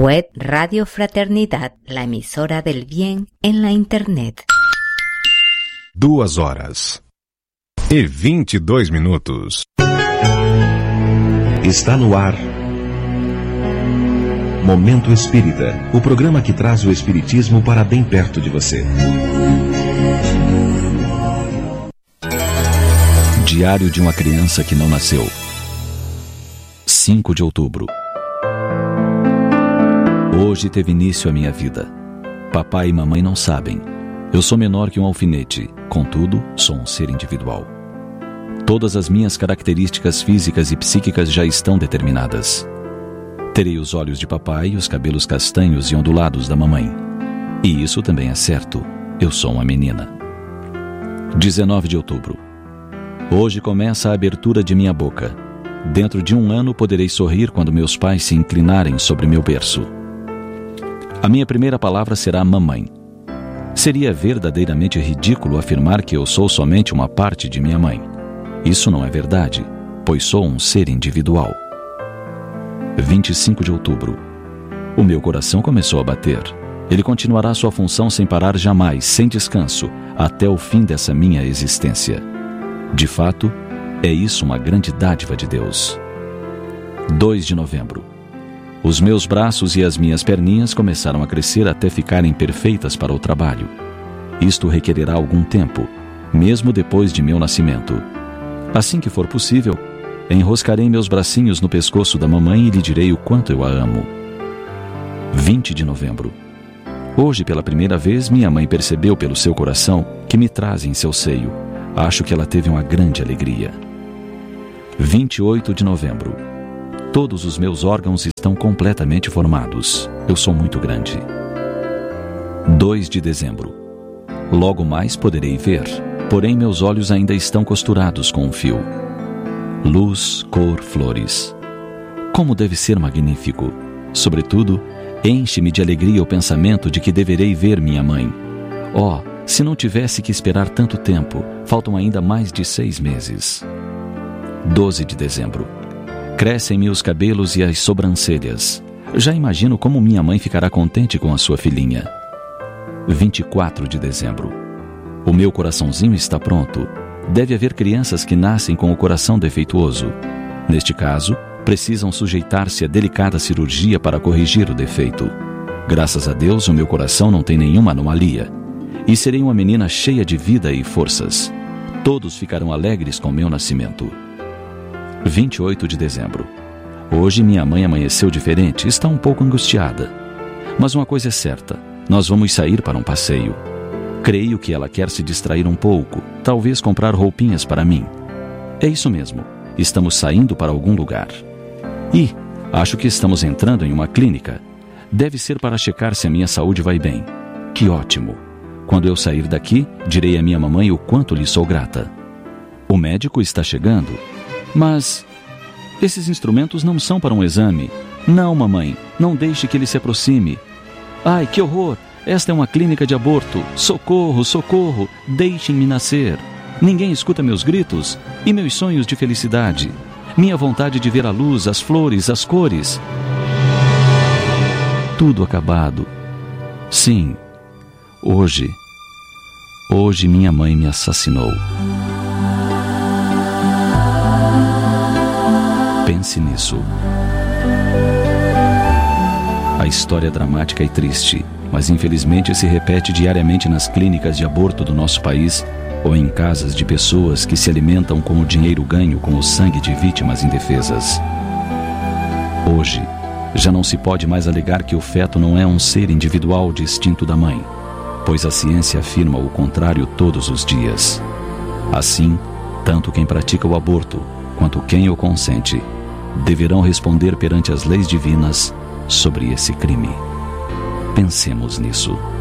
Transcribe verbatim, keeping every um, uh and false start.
Web Radio Fraternidad, la emisora del bien en la Internet. Duas horas e vinte e dois minutos. Está no ar Momento Espírita, o programa que traz o Espiritismo para bem perto de você. Diário de uma criança que não nasceu. cinco de outubro. Hoje teve início a minha vida. Papai e mamãe não sabem. Eu sou menor que um alfinete, contudo, sou um ser individual. Todas as minhas características físicas e psíquicas já estão determinadas. Terei os olhos de papai e os cabelos castanhos e ondulados da mamãe. E isso também é certo. Eu sou uma menina. dezenove de outubro. Hoje começa a abertura de minha boca. Dentro de um ano poderei sorrir quando meus pais se inclinarem sobre meu berço. A minha primeira palavra será mamãe. Seria verdadeiramente ridículo afirmar que eu sou somente uma parte de minha mãe. Isso não é verdade, pois sou um ser individual. vinte e cinco de outubro. O meu coração começou a bater. Ele continuará sua função sem parar jamais, sem descanso, até o fim dessa minha existência. De fato, é isso uma grande dádiva de Deus. dois de novembro. Os meus braços e as minhas perninhas começaram a crescer até ficarem perfeitas para o trabalho. Isto requererá algum tempo, mesmo depois de meu nascimento. Assim que for possível, enroscarei meus bracinhos no pescoço da mamãe e lhe direi o quanto eu a amo. vinte de novembro. Hoje, pela primeira vez, minha mãe percebeu pelo seu coração que me traz em seu seio. Acho que ela teve uma grande alegria. vinte e oito de novembro. Todos os meus órgãos estão completamente formados. Eu sou muito grande. dois de dezembro. Logo mais poderei ver, porém meus olhos ainda estão costurados com um fio. Luz, cor, flores. Como deve ser magnífico! Sobretudo, enche-me de alegria o pensamento de que deverei ver minha mãe. Oh, se não tivesse que esperar tanto tempo, faltam ainda mais de seis meses. doze de dezembro. Crescem-me os cabelos e as sobrancelhas. Já imagino como minha mãe ficará contente com a sua filhinha. vinte e quatro de dezembro. O meu coraçãozinho está pronto. Deve haver crianças que nascem com o coração defeituoso. Neste caso, precisam sujeitar-se a delicada cirurgia para corrigir o defeito. Graças a Deus, o meu coração não tem nenhuma anomalia. E serei uma menina cheia de vida e forças. Todos ficarão alegres com meu nascimento. vinte e oito de dezembro. Hoje minha mãe amanheceu diferente, está um pouco angustiada. Mas uma coisa é certa, nós vamos sair para um passeio. Creio que ela quer se distrair um pouco, talvez comprar roupinhas para mim. É isso mesmo, estamos saindo para algum lugar. E acho que estamos entrando em uma clínica. Deve ser para checar se a minha saúde vai bem. Que ótimo! Quando eu sair daqui, direi à minha mamãe o quanto lhe sou grata. O médico está chegando. Mas esses instrumentos não são para um exame. Não, mamãe, não deixe que ele se aproxime. Ai, que horror! Esta é uma clínica de aborto. Socorro, socorro! Deixem-me nascer. Ninguém escuta meus gritos e meus sonhos de felicidade. Minha vontade de ver a luz, as flores, as cores. Tudo acabado. Sim, hoje, hoje minha mãe me assassinou. Pense nisso. A história é dramática e triste, mas infelizmente se repete diariamente nas clínicas de aborto do nosso país ou em casas de pessoas que se alimentam com o dinheiro ganho com o sangue de vítimas indefesas. Hoje, já não se pode mais alegar que o feto não é um ser individual distinto da mãe, pois a ciência afirma o contrário todos os dias. Assim, tanto quem pratica o aborto quanto quem o consente deverão responder perante as leis divinas sobre esse crime. Pensemos nisso.